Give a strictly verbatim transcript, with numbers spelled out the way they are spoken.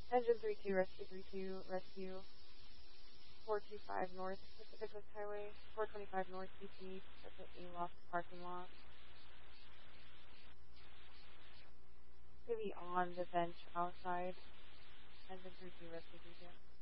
Engine three two, Rescue three two, Rescue four two five North Pacific Coast Highway, four twenty-five North P C, at the A-Loft parking lot. It's going to be on the bench outside. Engine three two, Rescue three two.